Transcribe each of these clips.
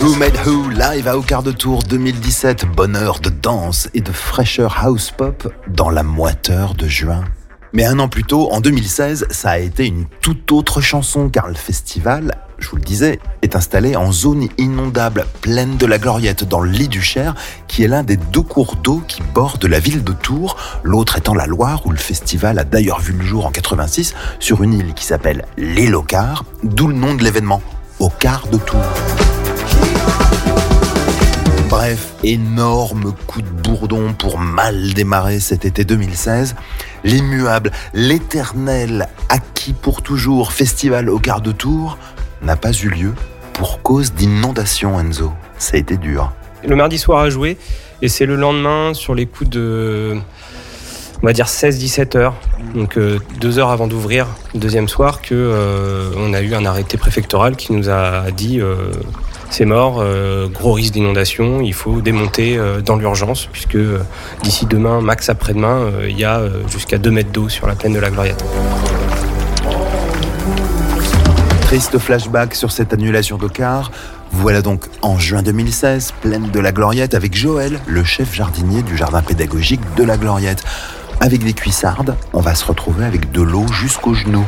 Who Made Who, live à Au Quart de Tour 2017, bonheur de danse et de fraîcheur house pop dans la moiteur de juin. Mais un an plus tôt, en 2016, ça a été une toute autre chanson car le festival, je vous le disais, est installé en zone inondable, pleine de la Gloriette dans le lit du Cher, qui est l'un des deux cours d'eau qui bordent la ville de Tours, l'autre étant la Loire où le festival a d'ailleurs vu le jour en 86 sur une île qui s'appelle l'île au Quart, d'où le nom de l'événement, Au Quart de Tours. Bref, énorme coup de bourdon pour mal démarrer cet été 2016. L'immuable, l'éternel, acquis pour toujours festival Au Quart de Tours n'a pas eu lieu pour cause d'inondation, Enzo. Ça a été dur. Le mardi soir a joué et c'est le lendemain sur les coups de, on va dire 16-17 heures, donc 2 heures avant d'ouvrir le deuxième soir, on a eu un arrêté préfectoral qui nous a dit c'est mort, gros risque d'inondation, il faut démonter dans l'urgence puisque d'ici demain, max après-demain, il y a jusqu'à 2 mètres d'eau sur la plaine de la Gloriette. Triste flashback sur cette annulation d'Au Quart. Voilà donc en juin 2016, plaine de la Gloriette avec Joël, le chef jardinier du jardin pédagogique de la Gloriette. Avec des cuissardes, on va se retrouver avec de l'eau jusqu'aux genoux.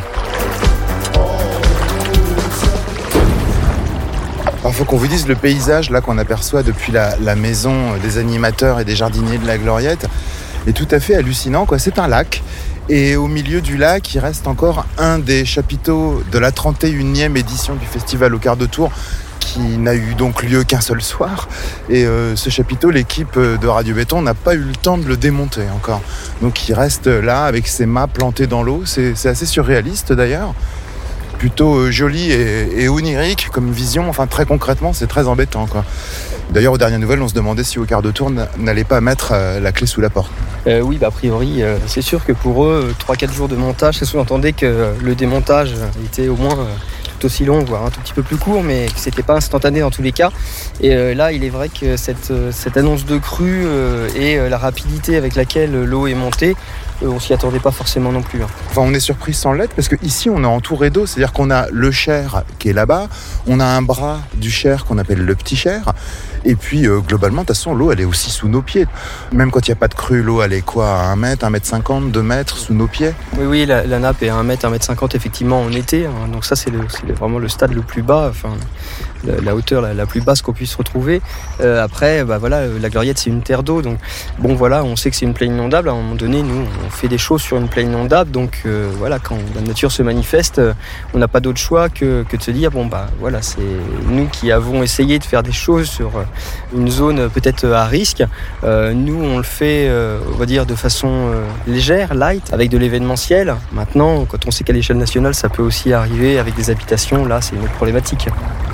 Il faut qu'on vous dise le paysage là qu'on aperçoit depuis la maison des animateurs et des jardiniers de la Gloriette est tout à fait hallucinant, quoi. C'est un lac et au milieu du lac il reste encore un des chapiteaux de la 31e édition du festival Au Quart de Tours qui n'a eu donc lieu qu'un seul soir et ce chapiteau, l'équipe de Radio Béton n'a pas eu le temps de le démonter encore, donc il reste là avec ses mâts plantés dans l'eau. C'est assez surréaliste d'ailleurs, plutôt joli et onirique comme vision. Enfin, très concrètement, c'est très embêtant, quoi. D'ailleurs, aux dernières nouvelles, on se demandait si Au Quart de Tour n'allait pas mettre la clé sous la porte. Oui, a priori, c'est sûr que pour eux, 3-4 jours de montage, ça sous-entendait que le démontage était au moins tout aussi long, voire un tout petit peu plus court, mais que c'était pas instantané dans tous les cas. Et là, il est vrai que cette annonce de crue et la rapidité avec laquelle l'eau est montée, on s'y attendait pas forcément non plus. Enfin, on est surpris sans l'être parce qu'ici on est entouré d'eau, c'est-à-dire qu'on a le Cher qui est là-bas, on a un bras du Cher qu'on appelle le Petit Cher, et puis globalement, de toute façon, l'eau elle est aussi sous nos pieds. Même quand il n'y a pas de crue, l'eau elle est quoi, à 1 mètre, 1 mètre 50, 2 mètres sous nos pieds? Oui, la nappe est à 1 mètre, 1 mètre 50 effectivement en été, hein. Donc ça c'est vraiment le stade le plus bas, enfin la hauteur la plus basse qu'on puisse retrouver. Après, voilà, la Gloriette c'est une terre d'eau, donc bon voilà, on sait que c'est une plaine inondable. À un moment donné, nous on fait des choses sur une plaine inondable, donc voilà, quand la nature se manifeste, on n'a pas d'autre choix que de se dire voilà, c'est nous qui avons essayé de faire des choses sur une zone peut-être à risque. Nous on le fait, on va dire de façon légère, light, avec de l'événementiel. Maintenant, quand on sait qu'à l'échelle nationale ça peut aussi arriver avec des habitations, là c'est une autre problématique.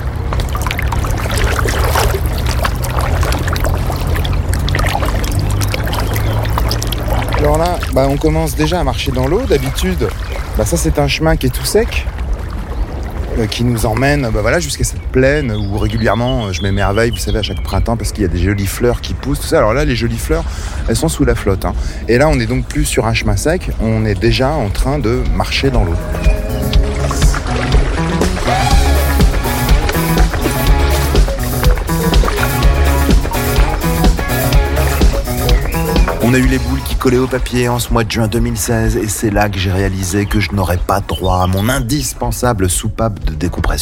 Alors là, on commence déjà à marcher dans l'eau. D'habitude, ça c'est un chemin qui est tout sec, qui nous emmène jusqu'à cette plaine où régulièrement je m'émerveille, vous savez, à chaque printemps, parce qu'il y a des jolies fleurs qui poussent, tout ça. Alors là, les jolies fleurs, elles sont sous la flotte, hein. Et là, on n'est donc plus sur un chemin sec, on est déjà en train de marcher dans l'eau. On a eu les boules qui collaient au papier en ce mois de juin 2016 et c'est là que j'ai réalisé que je n'aurais pas droit à mon indispensable soupape de décompression.